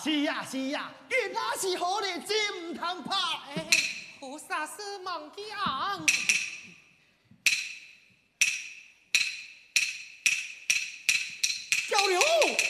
是呀是呀，原来是好日子唔通拍。 菩萨是梦的昂。 小刘。